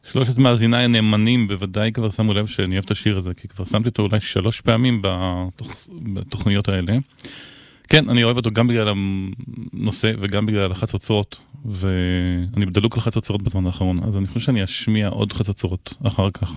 שלושת מאזיניי הנאמנים בוודאי כבר שמו לב שאני אוהב את השיר הזה, כי כבר שמתי אותו אולי 3 פעמים בתוכניות האלה. כן, אני אוהב אותו גם בגלל הנושא וגם בגלל החצוצרות, ואני בדלוק על חצוצרות בזמן האחרון, אז אני חושב שאני אשמיע עוד חצוצרות אחר כך.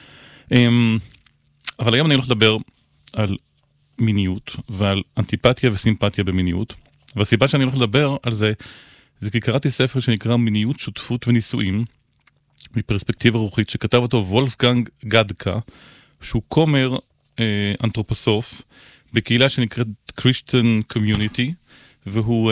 אבל היום אני הולך לדבר על מיניות ועל אנטיפתיה וסימפתיה במיניות, והסיבה שאני הולך לדבר על זה, זה כי קראתי ספר שנקרא מיניות, שותפות ונישואים, מפרספקטיבה רוחית, שכתב אותו וולפגנג גדקה, שהוא כומר אנתרופוסוף, בקהילה שנקראת Christian Community, והוא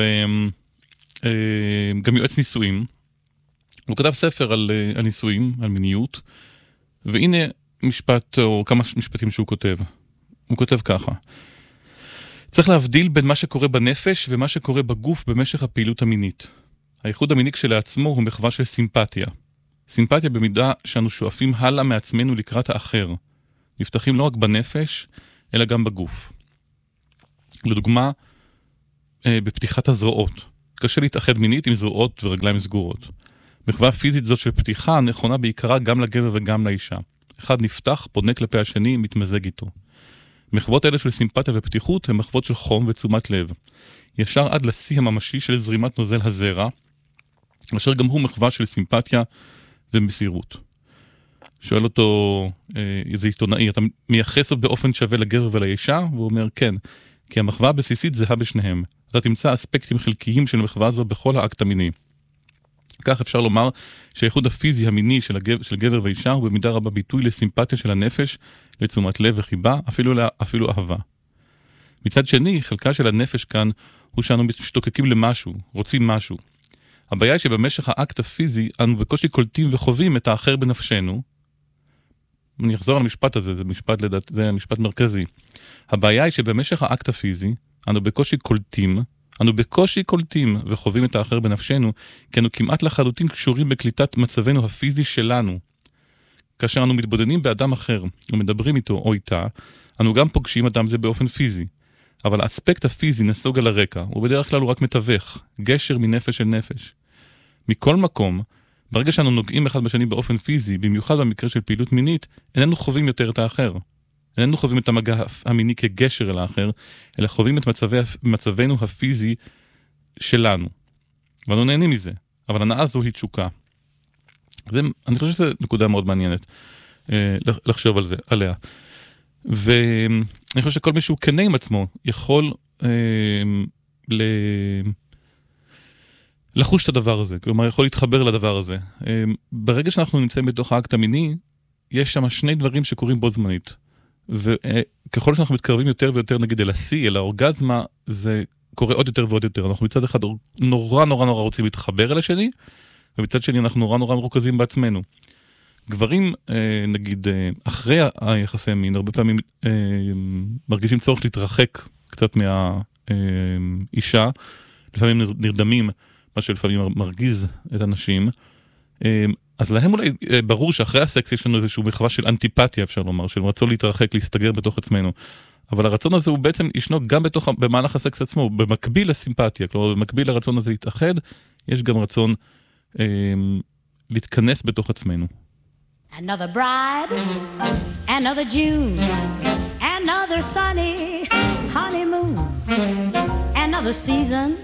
גם יועץ נישואים. הוא כתב ספר על נישואים, על מיניות, והנה משפט, או כמה משפטים שהוא כותב. הוא כותב ככה: צריך להבדיל בין מה שקורה בנפש ומה שקורה בגוף במשך הפעילות המינית. הייחוד המיני כשלעצמו הוא מחווה של סימפתיה. סימפתיה במידה שאנו שואפים הלאה מעצמנו לקראת האחר. נפתחים לא רק בנפש, אלא גם בגוף. לדוגמה, בפתיחת הזרועות. קשה להתאחד מינית עם זרועות ורגליים סגורות. מחווה פיזית זאת של פתיחה נכונה בעיקרה גם לגבר וגם לאישה. אחד נפתח, פונה כלפי השני, מתמזג איתו. מחוות אלה של סימפתיה ופתיחות הן מחוות של חום ותשומת לב. ישר עד לשיא הממשי של זרימת נוזל הזרע, אשר גם הוא מחווה של סימפתיה ומסירות. שואל אותו איזה עיתונאי, אתה מייחס אותו באופן שווה לגבר ולאישה? והוא אומר כן, כי המחווה הבסיסית זהה בשניהם. אתה תמצא אספקטים חלקיים של מחווה זו בכל האקט המיני. כך אפשר לומר שהייחוד הפיזי המיני של גבר ואישה הוא במידה רבה ביטוי לסימפתיה של הנפש, לתשומת לב וחיבה, אפילו אהבה. מצד שני, חלקה של הנפש כאן הוא שאנו משתוקקים למשהו, רוצים משהו. הבעיה היא שבמשך האקט הפיזי אנו בקושי קולטים וחווים את האחר בנפשנו. אני אחזור על המשפט הזה, זה משפט מרכזי. הבעיה היא שבמשך האקט הפיזי אנו בקושי קולטים וחווים את האחר בנפשנו, כי אנו כמעט לחלוטין קשורים בקליטת מצבנו הפיזי שלנו. כאשר אנו מתבודדים באדם אחר ומדברים איתו או איתה, אנו גם פוגשים אדם זה באופן פיזי. אבל האספקט הפיזי נסוג על הרקע, ובדרך כלל הוא רק מתווך, גשר מנפש אל נפש. מכל מקום, ברגע שאנו נוגעים אחד בשני באופן פיזי, במיוחד במקרה של פעילות מינית, איננו חווים יותר את האחר. איננו חווים את המגע המיני כגשר אל האחר, אלא חווים את מצבנו הפיזי שלנו. ואנו נהנים מזה, אבל הנאה זו היא תשוקה. אני חושב שזו נקודה מאוד מעניינת לחשוב עליה. ואני חושב שכל מי שהוא כנה עם עצמו יכול לחוש את הדבר הזה, כלומר יכול להתחבר לדבר הזה. ברגע שאנחנו נמצאים בתוך האקט המיני, יש שם 2 דברים שקורים בו זמנית. וככל שאנחנו מתקרבים יותר ויותר נגיד אל השיא, אל האורגזמה, זה קורה עוד יותר ועוד יותר. אנחנו מצד אחד נורא רוצים להתחבר אל השני, ומצד שני אנחנו נורא מרוכזים בעצמנו. גברים, נגיד, אחרי היחסי המין, הרבה פעמים מרגישים צורך להתרחק קצת מהאישה, לפעמים נרדמים, מה שלפעמים מרגיז את הנשים, אז להם אולי ברור שאחרי הסקס יש לנו איזשהו מחווה של אנטיפתיה, אפשר לומר, של רצון להתרחק, להסתגר בתוך עצמנו. אבל הרצון הזה הוא בעצם ישנו גם במהלך הסקס עצמו, במקביל לסימפתיה, כלומר, במקביל לרצון הזה להתאחד, יש גם רצון להתכנס בתוך עצמנו. Another bride, another June, another sunny honeymoon, another season